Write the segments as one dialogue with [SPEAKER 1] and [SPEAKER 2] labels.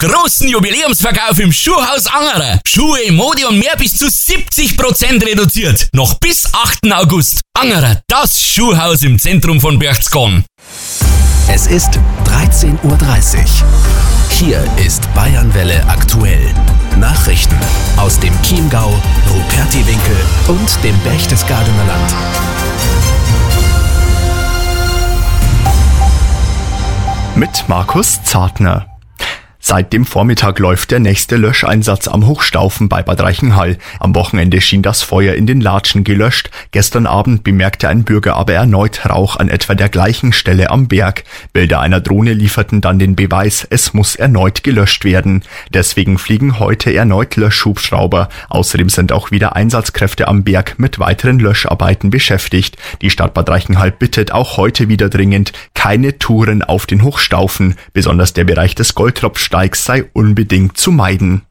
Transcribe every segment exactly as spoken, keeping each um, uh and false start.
[SPEAKER 1] Großen Jubiläumsverkauf im Schuhhaus Angerer. Schuhe, Mode und mehr bis zu siebzig Prozent reduziert. Noch bis achten August. Angerer, das Schuhhaus im Zentrum von Berchtesgaden.
[SPEAKER 2] Es ist dreizehn Uhr dreißig. Hier ist Bayernwelle aktuell. Nachrichten aus dem Chiemgau, Rupertiwinkel und dem Berchtesgadener Land.
[SPEAKER 3] Mit Markus Zartner. Seit dem Vormittag läuft der nächste Löscheinsatz am Hochstaufen bei Bad Reichenhall. Am Wochenende schien das Feuer in den Latschen gelöscht. Gestern Abend bemerkte ein Bürger aber erneut Rauch an etwa der gleichen Stelle am Berg. Bilder einer Drohne lieferten dann den Beweis, es muss erneut gelöscht werden. Deswegen fliegen heute erneut Löschhubschrauber. Außerdem sind auch wieder Einsatzkräfte am Berg mit weiteren Löscharbeiten beschäftigt. Die Stadt Bad Reichenhall bittet auch heute wieder dringend, keine Touren auf den Hochstaufen. Besonders der Bereich des Goldtropfsteigs sei unbedingt zu meiden.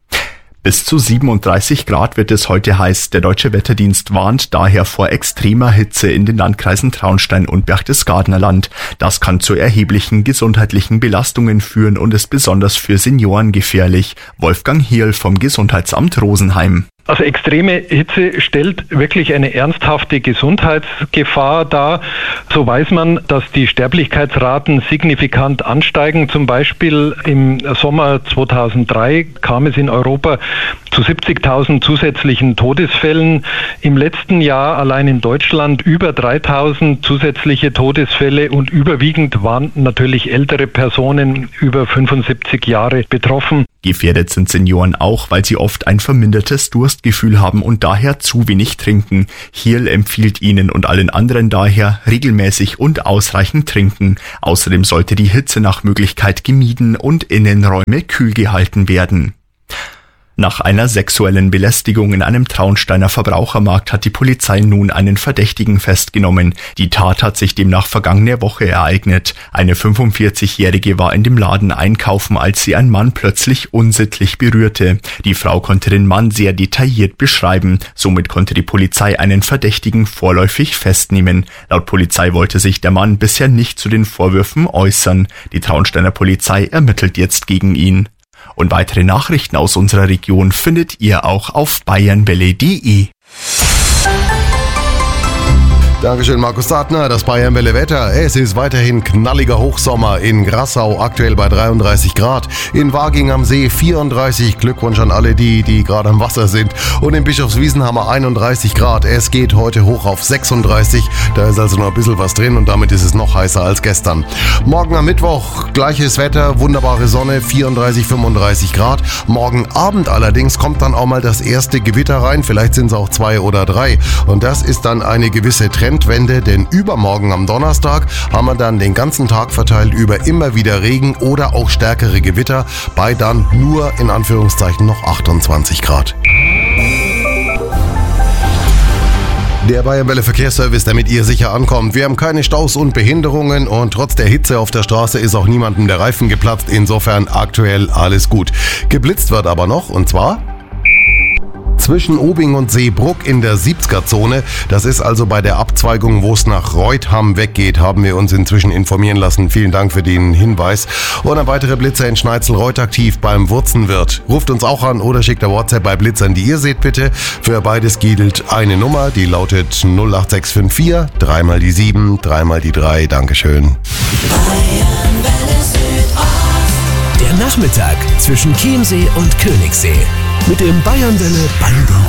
[SPEAKER 3] Bis zu siebenunddreißig Grad wird es heute heiß. Der Deutsche Wetterdienst warnt daher vor extremer Hitze in den Landkreisen Traunstein und Berchtesgadener Land. Das kann zu erheblichen gesundheitlichen Belastungen führen und ist besonders für Senioren gefährlich. Wolfgang Hierl vom Gesundheitsamt Rosenheim.
[SPEAKER 4] Also extreme Hitze stellt wirklich eine ernsthafte Gesundheitsgefahr dar. So weiß man, dass die Sterblichkeitsraten signifikant ansteigen. Zum Beispiel im Sommer zweitausenddrei kam es in Europa zu siebzigtausend zusätzlichen Todesfällen. Im letzten Jahr allein in Deutschland über dreitausend zusätzliche Todesfälle und überwiegend waren natürlich ältere Personen über fünfundsiebzig Jahre betroffen.
[SPEAKER 3] Gefährdet sind Senioren auch, weil sie oft ein vermindertes Durstgefühl haben und daher zu wenig trinken. Hierl empfiehlt Ihnen und allen anderen daher regelmäßig und ausreichend trinken. Außerdem sollte die Hitze nach Möglichkeit gemieden und Innenräume kühl gehalten werden. Nach einer sexuellen Belästigung in einem Traunsteiner Verbrauchermarkt hat die Polizei nun einen Verdächtigen festgenommen. Die Tat hat sich demnach vergangene Woche ereignet. Eine fünfundvierzigjährige war in dem Laden einkaufen, als sie ein Mann plötzlich unsittlich berührte. Die Frau konnte den Mann sehr detailliert beschreiben. Somit konnte die Polizei einen Verdächtigen vorläufig festnehmen. Laut Polizei wollte sich der Mann bisher nicht zu den Vorwürfen äußern. Die Traunsteiner Polizei ermittelt jetzt gegen ihn. Und weitere Nachrichten aus unserer Region findet ihr auch auf bayernwelle punkt de.
[SPEAKER 5] Dankeschön, Markus Zartner. Das Bayernwelle Wetter. Es ist weiterhin knalliger Hochsommer in Grassau, aktuell bei dreiunddreißig Grad. In Waging am See vierunddreißig. Glückwunsch an alle die, die gerade am Wasser sind. Und in Bischofswiesen haben wir einunddreißig Grad. Es geht heute hoch auf sechsunddreißig. Da ist also noch ein bisschen was drin und damit ist es noch heißer als gestern. Morgen am Mittwoch gleiches Wetter, wunderbare Sonne, vierunddreißig, fünfunddreißig Grad. Morgen Abend allerdings kommt dann auch mal das erste Gewitter rein. Vielleicht sind es auch zwei oder drei. Und das ist dann eine gewisse Trend. Wende, denn übermorgen am Donnerstag haben wir dann den ganzen Tag verteilt über immer wieder Regen oder auch stärkere Gewitter bei dann nur in Anführungszeichen noch achtundzwanzig Grad. Der Bayernwelle Verkehrsservice, damit ihr sicher ankommt. Wir haben keine Staus und Behinderungen und trotz der Hitze auf der Straße ist auch niemandem der Reifen geplatzt. Insofern aktuell alles gut. Geblitzt wird aber noch und zwar zwischen Obing und Seebruck in der siebziger-Zone. Das ist also bei der Abzweigung, wo es nach Reutham weggeht, haben wir uns inzwischen informieren lassen. Vielen Dank für den Hinweis. Und ein weiterer Blitzer in Schneizel-Reuth aktiv beim Wurzenwirt. Ruft uns auch an oder schickt eine WhatsApp bei Blitzern, die ihr seht, bitte. Für beides gilt eine Nummer, die lautet null acht sechs fünf vier, dreimal die sieben, dreimal die drei. Dankeschön.
[SPEAKER 2] Der Nachmittag zwischen Chiemsee und Königssee mit dem Bayernwelle Bango.